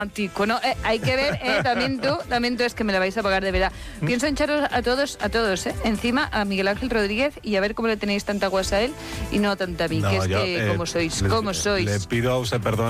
Antico, ¿no? Hay que ver, también tú es que me la vais a pagar de verdad. Pienso echaros a todos, encima a Miguel Ángel Rodríguez y a ver cómo le tenéis tanta guasa a él y no tanta a mí, No, que es yo, que como sois. Le pido a usted perdón.